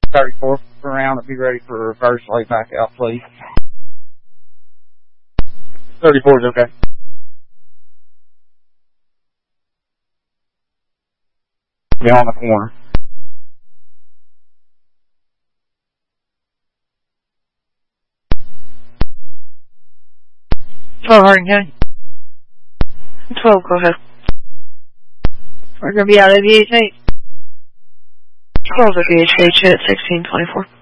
34 around, be ready for reverse lay back out, please. 34 is okay. Be on the corner. Harding County. 12, go ahead. We're going to be out of VHH. 12 at VHH at 1624.